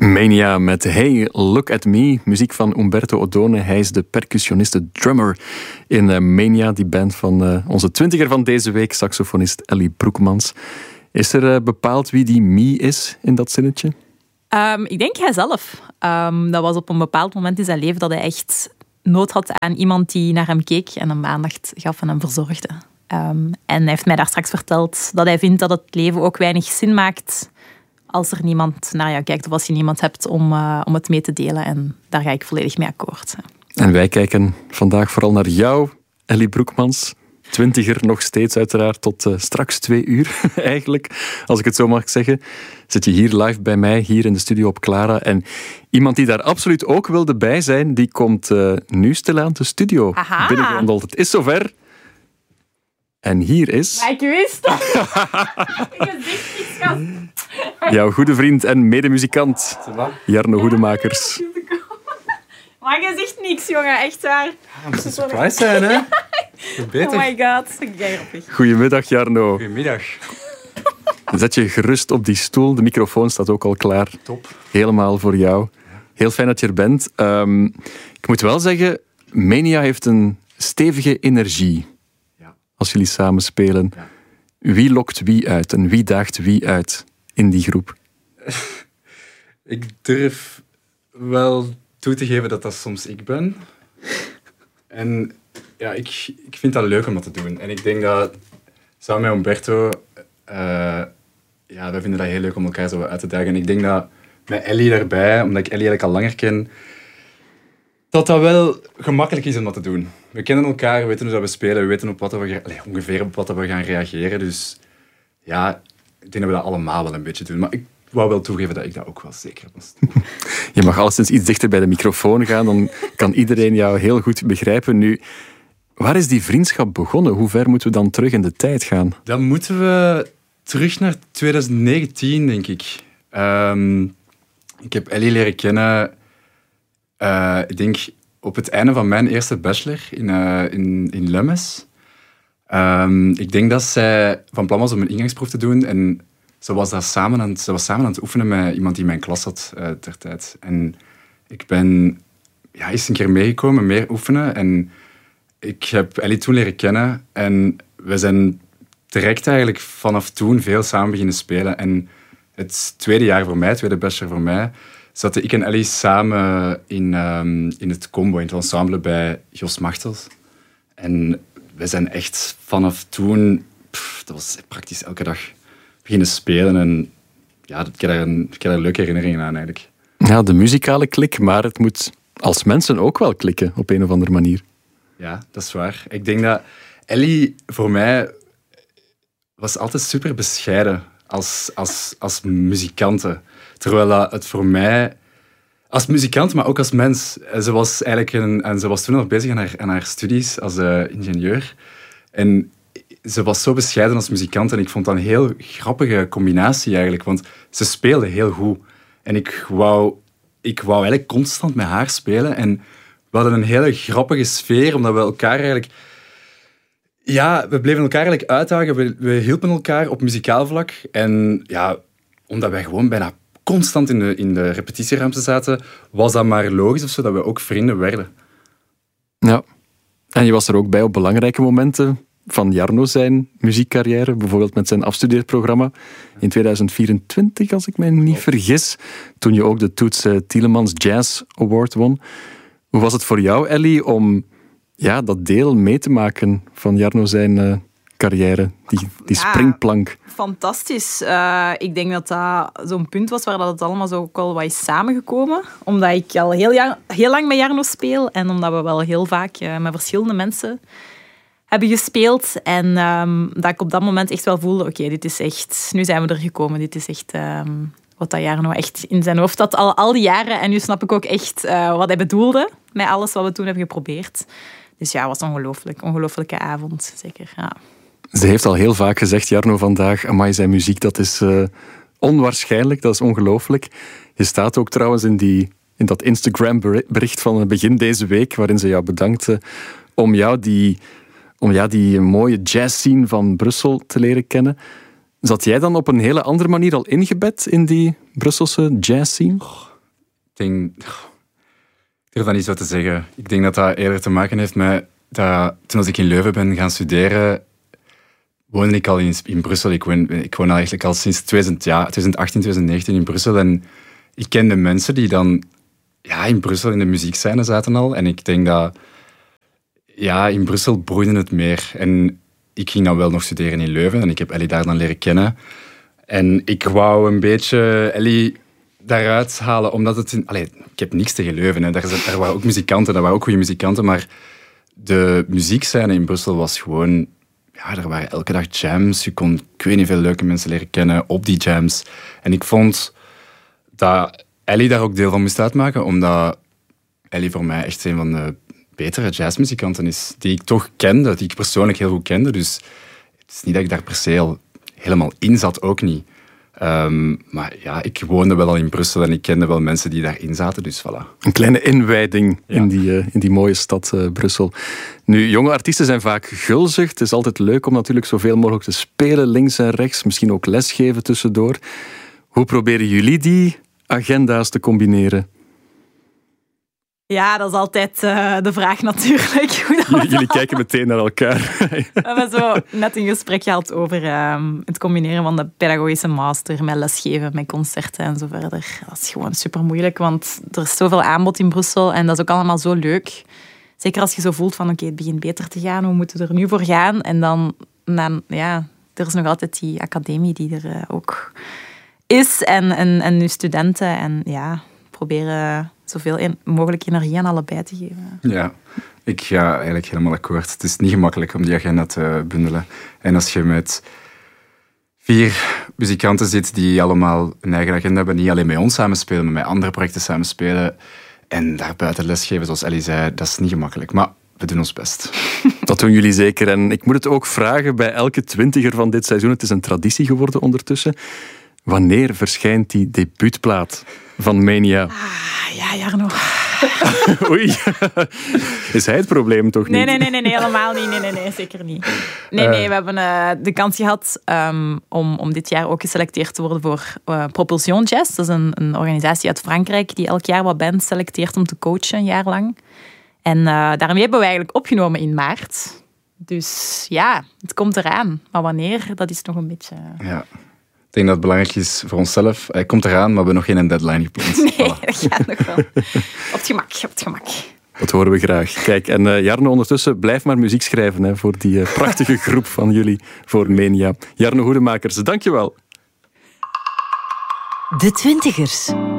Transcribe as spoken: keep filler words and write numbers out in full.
Mania met Hey, Look at Me. Muziek van Umberto Odone. Hij is de percussioniste drummer in uh, Mania, die band van uh, onze twintiger van deze week, saxofonist Ellie Broekmans. Is er uh, bepaald wie die me is in dat zinnetje? Um, ik denk hijzelf. Um, dat was op een bepaald moment in zijn leven dat hij echt nood had aan iemand die naar hem keek en hem aandacht gaf en hem verzorgde. Um, en hij heeft mij daar straks verteld dat hij vindt dat het leven ook weinig zin maakt als er niemand naar jou kijkt of als je niemand hebt om, uh, om het mee te delen. En daar ga ik volledig mee akkoord. En wij kijken vandaag vooral naar jou, Ellie Broekmans. Twintiger nog steeds uiteraard, tot uh, straks twee uur eigenlijk, als ik het zo mag zeggen. Zit je hier live bij mij, hier in de studio op Clara. En iemand die daar absoluut ook wilde bij zijn, die komt uh, nu stilaan de studio binnengewandeld. Het is zover. En hier is... Maar ik wist het! Je zegt iets, gast. Jouw goede vriend en medemuzikant, Jarno Hoedemakers. Maar je zegt niks, jongen. Echt waar. Ja, moet een surprise zijn, hè? Beter. Oh my god. Goedemiddag, Jarno. Goedemiddag. Zet je gerust op die stoel. De microfoon staat ook al klaar. Top. Helemaal voor jou. Heel fijn dat je er bent. Um, ik moet wel zeggen, Mania heeft een stevige energie. Ja. Als jullie samen spelen. Ja. Wie lokt wie uit en wie daagt wie uit in die groep? Ik durf wel toe te geven dat dat soms ik ben. En ja, ik, ik vind dat leuk om dat te doen. En ik denk dat samen met Umberto, uh, ja, wij vinden dat heel leuk om elkaar zo uit te dagen. En ik denk dat met Ellie daarbij, omdat ik Ellie eigenlijk al langer ken, dat dat wel gemakkelijk is om dat te doen. We kennen elkaar, we weten hoe dat we spelen, we weten op wat we gaan, allez, ongeveer op wat we gaan reageren. Dus ja, ik denk dat we dat allemaal wel een beetje doen. Maar ik wou wel toegeven dat ik dat ook wel zeker was. Je mag alleszins iets dichter bij de microfoon gaan, dan kan iedereen jou heel goed begrijpen. Nu, waar is die vriendschap begonnen? Hoe ver moeten we dan terug in de tijd gaan? Dan moeten we terug naar twintig negentien, denk ik. Um, ik heb Ellie leren kennen, uh, ik denk op het einde van mijn eerste bachelor in, uh, in, in Lummes. Um, ik denk dat zij van plan was om een ingangsproef te doen en ze was, daar samen, aan het, ze was samen aan het oefenen met iemand die in mijn klas zat uh, ter tijd. En ik ben ja, eens een keer meegekomen, meer oefenen. En ik heb Ellie toen leren kennen. En we zijn direct eigenlijk vanaf toen veel samen beginnen spelen. En het tweede jaar voor mij, het tweede bachelor voor mij, zaten ik en Ellie samen in, um, in het combo, in het ensemble bij Jos Machtels. En we zijn echt vanaf toen, pff, dat was praktisch elke dag beginnen spelen. En ja, ik heb daar een, ik heb daar leuke herinneringen aan eigenlijk. Ja, de muzikale klik, maar het moet als mensen ook wel klikken op een of andere manier. Ja, dat is waar. Ik denk dat Ellie voor mij was altijd super bescheiden als, als, als muzikante. Terwijl het voor mij, als muzikant, maar ook als mens, ze was eigenlijk een, en ze was toen nog bezig aan haar, aan haar studies als uh, ingenieur. En ze was zo bescheiden als muzikant en ik vond dat een heel grappige combinatie eigenlijk, want ze speelde heel goed. En ik wou, ik wou eigenlijk constant met haar spelen en we hadden een hele grappige sfeer, omdat we elkaar eigenlijk... Ja, we bleven elkaar eigenlijk uitdagen, we, we hielpen elkaar op muzikaal vlak. En ja, omdat wij gewoon bijna constant in de, in de repetitieruimte zaten, was dat maar logisch of zo, dat we ook vrienden werden. Ja, en je was er ook bij op belangrijke momenten van Jarno zijn muziekcarrière, bijvoorbeeld met zijn afstudeerprogramma in tweeduizend vierentwintig, als ik mij niet vergis, toen je ook de Toets uh, Tielemans Jazz Award won. Hoe was het voor jou, Ellie, om ja, dat deel mee te maken van Jarno zijn uh, carrière, die, die ja, springplank? Fantastisch. Uh, ik denk dat dat zo'n punt was waar dat het allemaal zo ook al wat is samengekomen. Omdat ik al heel, jaar, heel lang met Jarno speel en omdat we wel heel vaak uh, met verschillende mensen hebben gespeeld. En um, dat ik op dat moment echt wel voelde, oké, okay, dit is echt... Nu zijn we er gekomen. Dit is echt um, wat dat Jarno echt in zijn hoofd had al, al die jaren. En nu snap ik ook echt uh, wat hij bedoelde met alles wat we toen hebben geprobeerd. Dus ja, het was ongelooflijk. Ongelooflijke avond, zeker. Ja. Ze heeft al heel vaak gezegd, Jarno, vandaag, amai, zijn muziek, dat is uh, onwaarschijnlijk, dat is ongelooflijk. Je staat ook trouwens in, die, in dat Instagram-bericht van het begin deze week, waarin ze jou bedankte om jou die... om ja, die mooie jazzscene van Brussel te leren kennen. Zat jij dan op een hele andere manier al ingebed in die Brusselse jazzscene? denk... Ik durf dat niet zo te zeggen. Ik denk dat dat eerder te maken heeft met... Dat, toen als ik in Leuven ben gaan studeren, woonde ik al in, in Brussel. Ik woon, ik woon eigenlijk al sinds twintig, ja, twintig achttien, twintig negentien in Brussel. En ik kende mensen die dan ja, in Brussel in de muziekscène zaten al. En ik denk dat... Ja, in Brussel broeide het meer. En ik ging dan wel nog studeren in Leuven. En ik heb Ellie daar dan leren kennen. En ik wou een beetje Ellie daaruit halen, omdat het... In, allee, ik heb niks tegen Leuven. Hè. Daar, daar waren ook muzikanten, daar waren ook goede muzikanten. Maar de muziekscène in Brussel was gewoon... Ja, er waren elke dag jams. Je kon, ik weet niet, veel leuke mensen leren kennen op die jams. En ik vond dat Ellie daar ook deel van moest uitmaken, omdat Ellie voor mij echt een van de betere jazzmuzikanten is, die ik toch kende, die ik persoonlijk heel goed kende. Dus het is niet dat ik daar per se al helemaal in zat, ook niet. Um, maar ja, ik woonde wel al in Brussel en ik kende wel mensen die daarin zaten, dus voilà. Een kleine inwijding ja. in, die, uh, in die mooie stad uh, Brussel. Nu, jonge artiesten zijn vaak gulzig. Het is altijd leuk om natuurlijk zoveel mogelijk te spelen, links en rechts. Misschien ook lesgeven tussendoor. Hoe proberen jullie die agenda's te combineren? Ja, dat is altijd uh, de vraag natuurlijk. Hoe dat jullie, jullie kijken meteen naar elkaar. We hebben zo net een gesprek gehad over uh, het combineren van de pedagogische master met lesgeven, met concerten en zo verder. Dat is gewoon super moeilijk, want er is zoveel aanbod in Brussel en dat is ook allemaal zo leuk. Zeker als je zo voelt van oké, okay, het begint beter te gaan, we moeten er nu voor gaan. En dan, dan ja, er is nog altijd die academie die er uh, ook is en, en, en nu studenten en ja, proberen zoveel mogelijk energie aan allebei te geven. Ja, ik ga eigenlijk helemaal akkoord. Het is niet gemakkelijk om die agenda te bundelen. En als je met vier muzikanten zit die allemaal een eigen agenda hebben, niet alleen met ons samenspelen, maar met andere projecten samenspelen en daarbuiten lesgeven, zoals Ellie zei, dat is niet gemakkelijk. Maar we doen ons best. Dat doen jullie zeker. En ik moet het ook vragen bij elke twintiger van dit seizoen. Het is een traditie geworden ondertussen. Wanneer verschijnt die debuutplaat van Mania? Ah, ja, Jarno. Oei. Is hij het probleem toch niet? Nee, nee, nee, nee, nee helemaal niet. Nee, nee, nee, zeker niet. Nee, nee, we hebben uh, de kans gehad um, om, om dit jaar ook geselecteerd te worden voor uh, Propulsion Jazz. Dat is een, een organisatie uit Frankrijk die elk jaar wat bands selecteert om te coachen, een jaar lang. En uh, daarmee hebben we eigenlijk opgenomen in maart. Dus ja, het komt eraan. Maar wanneer, dat is nog een beetje... Ja. Ik denk dat het belangrijk is voor onszelf. Hij komt eraan, maar we hebben nog geen deadline gepland. Nee, voilà. Dat gaat nog wel. Op het gemak, op het gemak. Dat horen we graag. Kijk, en uh, Jarno, ondertussen blijf maar muziek schrijven hè, voor die uh, prachtige groep van jullie, voor Mania. Jarno Hoedemakers, dankjewel. De Twintigers.